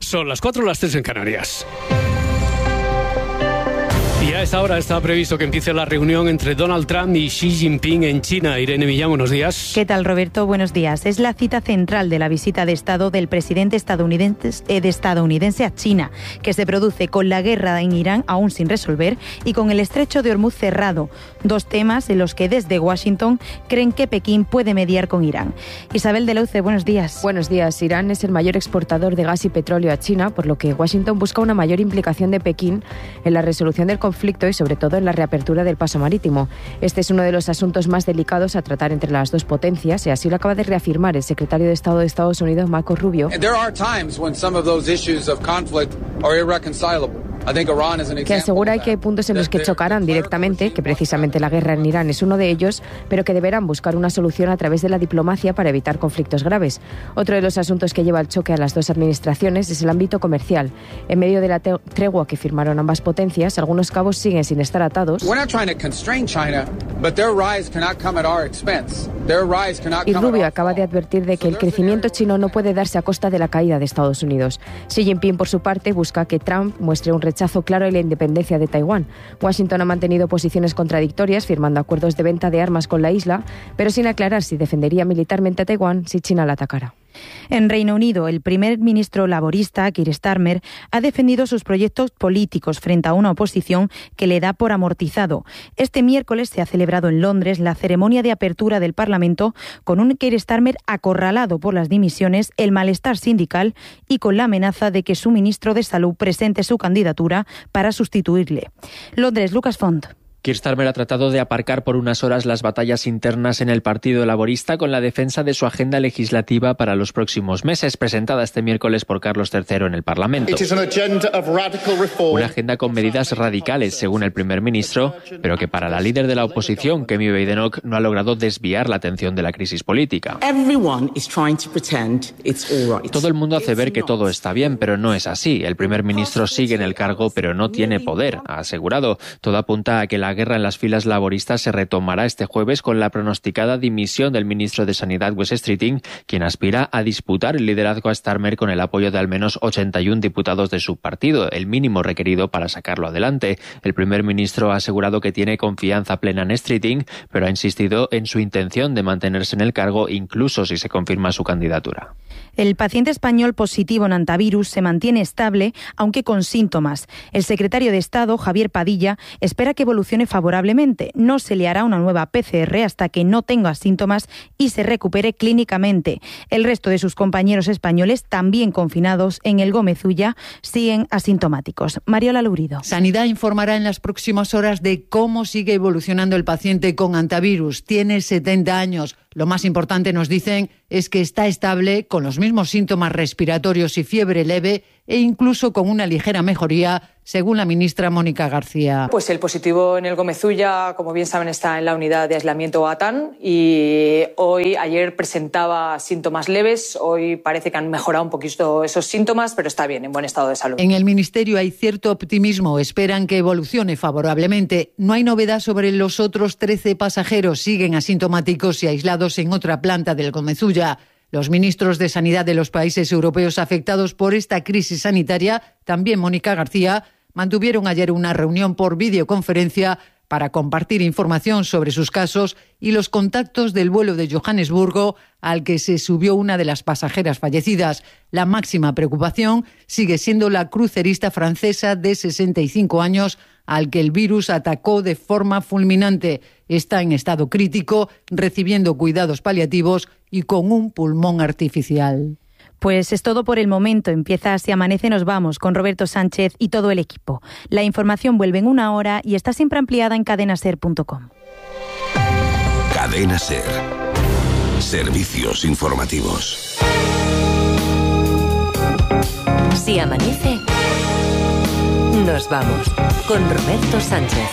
Son las 4, las 3 en Canarias. Y a esta hora está previsto que empiece la reunión entre Donald Trump y Xi Jinping en China. Irene Millán, buenos días. ¿Qué tal, Roberto? Buenos días. Es la cita central de la visita de Estado del presidente estadounidense a China, que se produce con la guerra en Irán aún sin resolver y con el estrecho de Hormuz cerrado. Dos temas en los que desde Washington creen que Pekín puede mediar con Irán. Isabel de Leuce, buenos días. Buenos días. Irán es el mayor exportador de gas y petróleo a China, por lo que Washington busca una mayor implicación de Pekín en la resolución del conflicto y sobre todo en la reapertura del paso marítimo. Este es uno de los asuntos más delicados a tratar entre las dos potencias y así lo acaba de reafirmar el secretario de Estado de Estados Unidos, Marco Rubio, que asegura que hay puntos en los que chocarán directamente, que precisamente la guerra en Irán es uno de ellos, pero que deberán buscar una solución a través de la diplomacia para evitar conflictos graves. Otro de los asuntos que lleva el choque a las dos administraciones es el ámbito comercial. En medio de la tregua que firmaron ambas potencias, algunos cabos siguen sin estar atados. Y Rubio acaba de advertir de que el crecimiento chino no puede darse a costa de la caída de Estados Unidos. Xi Jinping, por su parte, busca que Trump muestre un rechazo claro a la independencia de Taiwán. Washington ha mantenido posiciones contradictorias, firmando acuerdos de venta de armas con la isla, pero sin aclarar si defendería militarmente a Taiwán si China la atacara. En Reino Unido, el primer ministro laborista, Keir Starmer, ha defendido sus proyectos políticos frente a una oposición que le da por amortizado. Este miércoles se ha celebrado en Londres la ceremonia de apertura del Parlamento con un Keir Starmer acorralado por las dimisiones, el malestar sindical y con la amenaza de que su ministro de Salud presente su candidatura para sustituirle. Londres, Lucas Font. Keir Starmer ha tratado de aparcar por unas horas las batallas internas en el Partido Laborista con la defensa de su agenda legislativa para los próximos meses, presentada este miércoles por Carlos III en el Parlamento. Una agenda con medidas radicales, según el primer ministro, pero que para la líder de la oposición, Kemi Badenoch, no ha logrado desviar la atención de la crisis política. Todo el mundo hace ver que todo está bien, pero no es así. El primer ministro sigue en el cargo, pero no tiene poder, ha asegurado. Todo apunta a que la guerra en las filas laboristas se retomará este jueves con la pronosticada dimisión del ministro de Sanidad, Wes Streeting, quien aspira a disputar el liderazgo a Starmer con el apoyo de al menos 81 diputados de su partido, el mínimo requerido para sacarlo adelante. El primer ministro ha asegurado que tiene confianza plena en Streeting, pero ha insistido en su intención de mantenerse en el cargo incluso si se confirma su candidatura. El paciente español positivo en hantavirus se mantiene estable, aunque con síntomas. El secretario de Estado, Javier Padilla, espera que evolucione favorablemente. No se le hará una nueva PCR hasta que no tenga síntomas y se recupere clínicamente. El resto de sus compañeros españoles, también confinados en el Gómez Ulla, siguen asintomáticos. Mariola Lurido. Sanidad informará en las próximas horas de cómo sigue evolucionando el paciente con hantavirus. Tiene 70 años. Lo más importante, nos dicen, es que está estable, con los mismos síntomas respiratorios y fiebre leve e incluso con una ligera mejoría, según la ministra Mónica García. Pues el positivo en el Gómez Ulla, como bien saben, está en la unidad de aislamiento ATAN y ayer presentaba síntomas leves, hoy parece que han mejorado un poquito esos síntomas, pero está bien, en buen estado de salud. En el Ministerio hay cierto optimismo, esperan que evolucione favorablemente. No hay novedad sobre los otros 13 pasajeros, siguen asintomáticos y aislados en otra planta del Gómez Ulla. Los ministros de Sanidad de los países europeos afectados por esta crisis sanitaria, también Mónica García, mantuvieron ayer una reunión por videoconferencia para compartir información sobre sus casos y los contactos del vuelo de Johannesburgo al que se subió una de las pasajeras fallecidas. La máxima preocupación sigue siendo la crucerista francesa de 65 años al que el virus atacó de forma fulminante. Está en estado crítico, recibiendo cuidados paliativos y con un pulmón artificial. Pues es todo por el momento. Empieza Si Amanece, nos vamos con Roberto Sánchez y todo el equipo. La información vuelve en una hora y está siempre ampliada en cadenaser.com. Cadena Ser. Servicios informativos. Si amanece, nos vamos con Roberto Sánchez.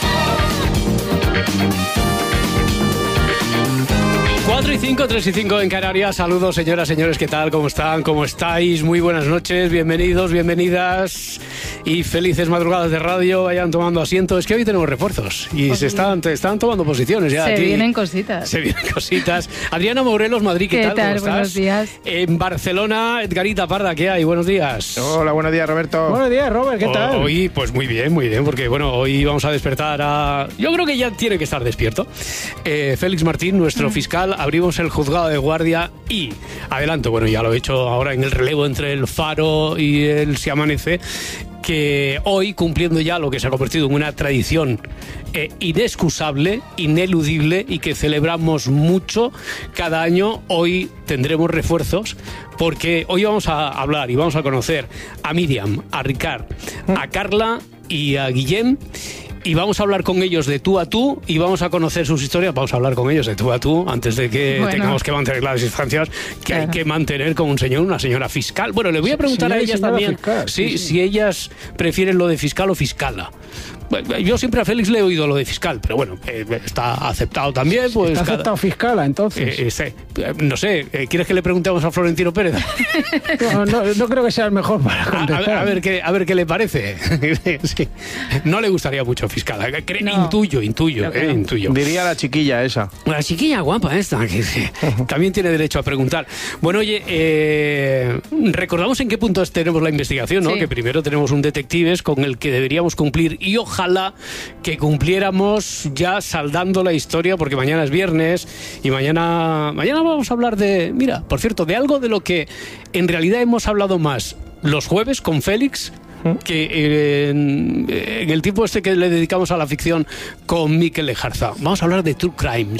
4 y 5, 3 y 5 en Canarias. Saludos, señoras, señores, ¿qué tal? ¿Cómo están? ¿Cómo estáis? Muy buenas noches, bienvenidos, bienvenidas. y felices madrugadas de radio. Vayan tomando asiento. Es que hoy tenemos refuerzos y se están tomando posiciones ya. Se vienen cositas. Adriana Morelos, Madrid, ¿qué tal? ¿Qué tal? ¿Cómo Buenos estás? días. En Barcelona, Edgarita Parda, ¿qué hay? Buenos días. Hola, buenos días, Roberto. Buenos días, Robert, ¿qué tal? Hoy, pues muy bien, porque bueno, hoy vamos a despertar a... Yo creo que ya tiene que estar despierto. Félix Martín, nuestro fiscal, abrimos el juzgado de guardia y adelanto, bueno, ya lo he hecho ahora en el relevo entre el Faro y el Se Amanece, que hoy, cumpliendo ya lo que se ha convertido en una tradición inexcusable, ineludible y que celebramos mucho cada año, hoy tendremos refuerzos porque hoy vamos a hablar y vamos a conocer a Míriam, a Ricard, a Carla y a Guillem. Y vamos a hablar con ellos de tú a tú y vamos a conocer sus historias. Vamos a hablar con ellos de tú a tú antes de que tengamos que mantener las distancias que hay que mantener con un señor, una señora fiscal. Bueno, le voy a preguntar a ellas también si ellas prefieren lo de fiscal o fiscala. Yo siempre a Félix le he oído lo de fiscal, pero bueno, está aceptado también. Pues está aceptado fiscala, entonces. No sé, ¿quieres que le preguntemos a Florentino Pérez? No creo que sea el mejor para contestar. A ver qué le parece. Sí. No le gustaría mucho fiscal. Intuyo. Diría la chiquilla esa. La chiquilla guapa esta, que también tiene derecho a preguntar. Bueno, oye, recordamos en qué punto tenemos la investigación, ¿no? Sí. Que primero tenemos un detectives con el que deberíamos cumplir y ojalá que cumpliéramos ya saldando la historia, porque mañana es viernes y mañana vamos a hablar de, mira, por cierto, de algo de lo que en realidad hemos hablado más los jueves con Félix que en el tiempo este que le dedicamos a la ficción con Mikel Lejarza. Vamos a hablar de True Crimes.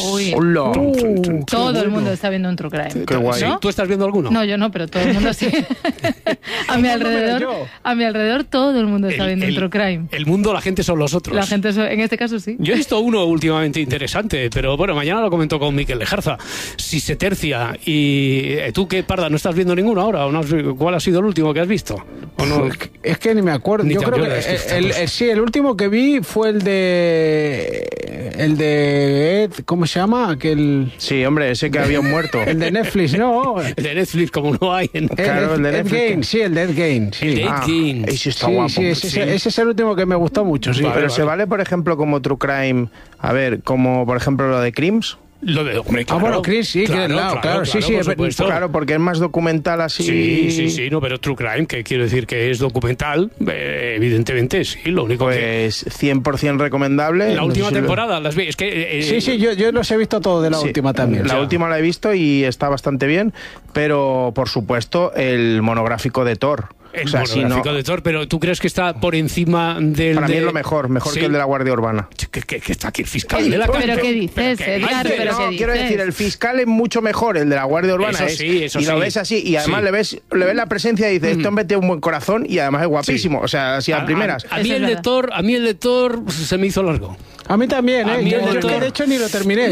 Todo el mundo está viendo un True Crime. Qué guay. ¿No? ¿Tú estás viendo alguno? No, yo no, pero todo el mundo sí. A mi alrededor todo el mundo está viendo un True Crime. El mundo, la gente son los otros. La gente, en este caso sí. Yo he visto uno últimamente interesante, pero bueno, mañana lo comento con Mikel Lejarza. Si se tercia. ¿Y tú qué, Parda, no estás viendo ninguno ahora? ¿O no ¿Cuál ha sido el último que has visto? ¿O no? Es que ni me acuerdo. Yo creo que el último que vi fue el de Ed, ¿cómo se llama? Aquel... Sí, hombre, ese que había un muerto. El de Netflix, ¿no? El de Netflix, como no hay. Claro, el de Netflix. Ed Gein, sí, el de Ed Gein. Sí. El de Ed Gein. Ese está guapo. Sí, ese es el último que me gustó mucho, sí. Pero se vale, por ejemplo, como True Crime, a ver, como por ejemplo lo de Crims. Lo de, hombre, claro. Bueno, Chris, sí, claro, claro, porque es más documental así. Sí, no, pero True Crime, que quiero decir que es documental, evidentemente, sí, lo único pues que... 100% recomendable. La última temporada, las vi, es que... Sí, yo los he visto todos de la última también. La última la he visto y está bastante bien, pero por supuesto el monográfico de Thor. El monográfico de Thor, pero ¿tú crees que está por encima del... Para mí es lo mejor que el de la Guardia Urbana. Que está aquí el fiscal de la calle. ¿Pero qué dices, Edgar? Quiero decir, el fiscal es mucho mejor, el de la Guardia Urbana. Eso lo ves así, y además le ves la presencia y dices, este hombre tiene un buen corazón y además es guapísimo. O sea, así a primeras. A mí el de Thor se me hizo largo. A mí también, de hecho ni lo terminé.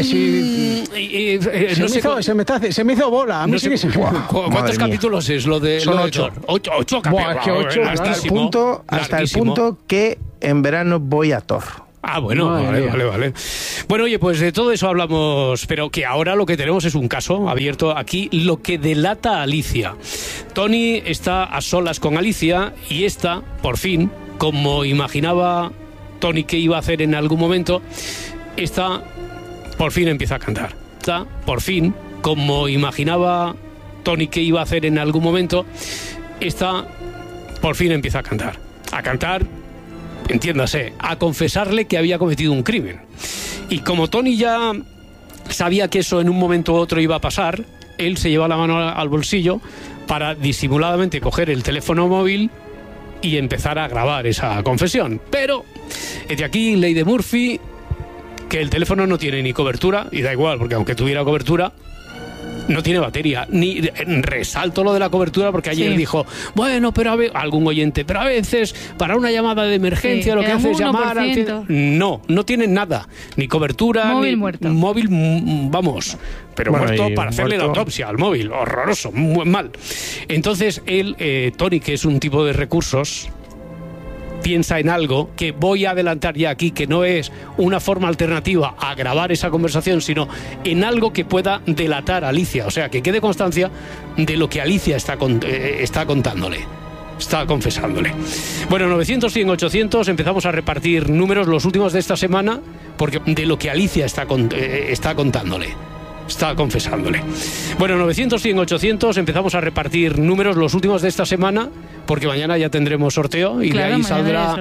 Se me hizo bola. A mí sí que se me... ¿Cuántos capítulos es lo de Son 8. 8 capítulos. Hasta el punto que en verano voy a Thor. Ah, bueno, vale. Bueno, oye, pues de todo eso hablamos, pero que ahora lo que tenemos es un caso abierto aquí, lo que delata a Alicia. Tony está a solas con Alicia y esta, por fin, como imaginaba Tony que iba a hacer en algún momento, esta por fin empieza a cantar. Esta, por fin, como imaginaba Tony que iba a hacer en algún momento, esta por fin empieza a cantar. A cantar, entiéndase, a confesarle que había cometido un crimen. Y como Tony ya sabía que eso en un momento u otro iba a pasar, él se lleva la mano al bolsillo para disimuladamente coger el teléfono móvil y empezar a grabar esa confesión. Pero, de aquí, ley de Murphy, que el teléfono no tiene ni cobertura, y da igual, porque aunque tuviera cobertura, no tiene batería. Ni resalto lo de la cobertura, porque ayer dijo, bueno, pero a veces, algún oyente, pero a veces, para una llamada de emergencia, lo que hace es llamar... No tiene nada, ni cobertura, móvil muerto. Móvil, vamos... Pero muerto para hacerle la autopsia al móvil. Horroroso, muy mal. Entonces él, Tony, que es un tipo de recursos, piensa en algo que voy a adelantar ya aquí, que no es una forma alternativa a grabar esa conversación, sino en algo que pueda delatar a Alicia. O sea, que quede constancia de lo que Alicia está contándole. Está confesándole. Bueno, 900, 100, 800, empezamos a repartir números, los últimos de esta semana, porque de lo que Alicia está contándole. Está confesándole. Bueno, 900, 100, 800, empezamos a repartir números, los últimos de esta semana, porque mañana ya tendremos sorteo y claro, de ahí saldrá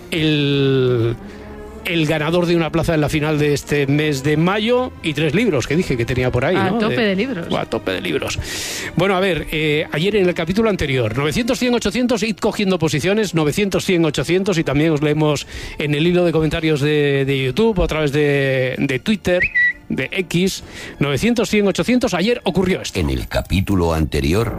el ganador de una plaza en la final de este mes de mayo y 3 libros que dije que tenía por ahí, ¿no? A tope de libros. A tope de libros. Bueno, a ver, ayer en el capítulo anterior, 900, 100, 800, id cogiendo posiciones, 900, 100, 800, y también os leemos en el hilo de comentarios de YouTube o a través de Twitter, de X, 900, 100, 800, ayer ocurrió esto. En el capítulo anterior...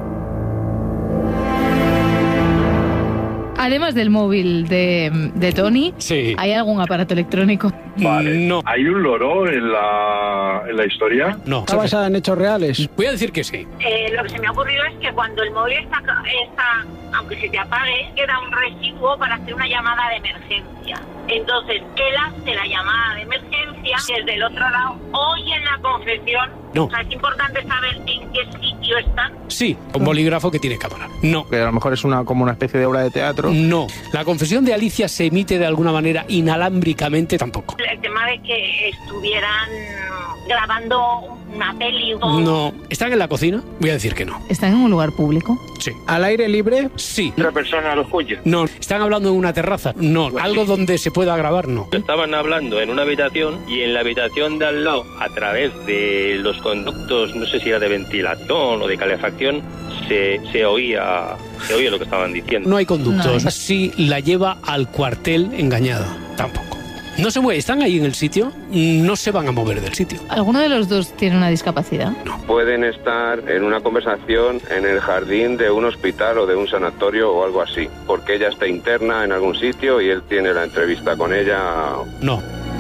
Además del móvil de Tony, sí. ¿Hay algún aparato electrónico? Vale. No. ¿Hay un loro en la historia? No. ¿Está basada en hechos reales? Voy a decir que sí. Lo que se me ha ocurrido es que cuando el móvil está, aunque se te apague, queda un residuo para hacer una llamada de emergencia. Entonces, él hace la llamada de emergencia desde el otro lado, oye la confesión. No. O sea, es importante saber en qué sitio están. Sí, un bolígrafo que tiene cámara. No. Que a lo mejor es como una especie de obra de teatro. No. La confesión de Alicia se emite de alguna manera inalámbricamente, tampoco. El tema de que estuvieran grabando una peli o... No. ¿Están en la cocina? Voy a decir que no. ¿Están en un lugar público? Sí. ¿Al aire libre? Sí. ¿Otra persona lo oye? No. ¿Están hablando en una terraza? No. Pues ¿Algo sí. donde se pueda grabar? No. Estaban hablando en una habitación y en la habitación de al lado, a través de los conductos, no sé si era de ventilación o de calefacción, se oía lo que estaban diciendo. No hay conductos. Sí, la lleva al cuartel engañada. Tampoco. No se mueve. ¿Están ahí en el sitio? No se van a mover del sitio. ¿Alguno de los dos tiene una discapacidad? No. Pueden estar en una conversación en el jardín de un hospital o de un sanatorio o algo así, porque ella está interna en algún sitio y él tiene la entrevista con ella. No.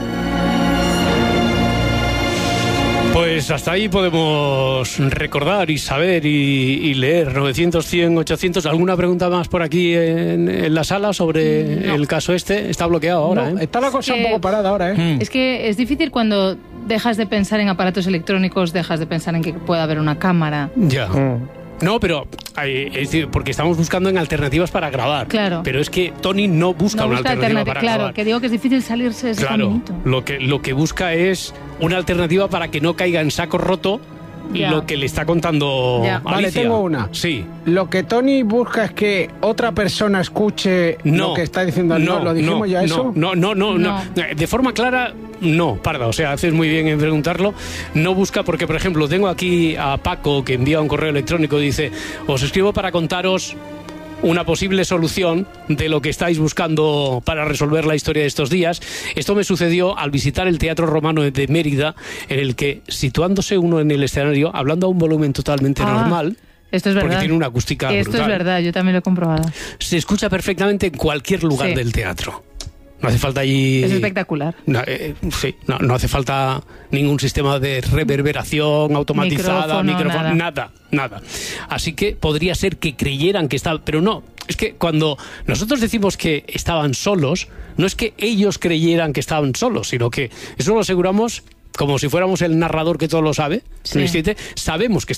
Pues hasta ahí podemos recordar y saber y leer. 900, 100, 800. ¿Alguna pregunta más por aquí en la sala sobre el caso este? Está bloqueado ahora, No, está la cosa un poco parada ahora, ¿eh? Es que es difícil cuando dejas de pensar en aparatos electrónicos, dejas de pensar en que pueda haber una cámara. Ya. No, pero es decir, porque estamos buscando en alternativas para grabar. Claro. Pero es que Tony no busca una alternativa para claro, grabar. que digo que es difícil salirse de ese caminito. Lo que busca es una alternativa para que no caiga en saco roto Ya. lo que le está contando Alicia. Vale, tengo una. Sí. Lo que Tony busca es que otra persona escuche lo que está diciendo. No, ¿Lo dijimos ya eso? No. De forma clara, no, Parda. O sea, haces muy bien en preguntarlo. No busca, porque, por ejemplo, tengo aquí a Paco, que envía un correo electrónico y dice: os escribo para contaros una posible solución de lo que estáis buscando para resolver la historia de estos días. Esto me sucedió al visitar el Teatro Romano de Mérida, en el que, situándose uno en el escenario, hablando a un volumen totalmente normal, esto es verdad, porque tiene una acústica esto brutal, es verdad, yo también lo he comprobado. se escucha perfectamente en cualquier lugar Sí. del teatro. No hace falta allí... Es espectacular. No hace falta ningún sistema de reverberación automatizada, micrófono, nada. Así que podría ser que creyeran que estaba... Pero no, es que cuando nosotros decimos que estaban solos, no es que ellos creyeran que estaban solos, sino que eso lo aseguramos como si fuéramos el narrador que todo lo sabe. Sí. Sabemos que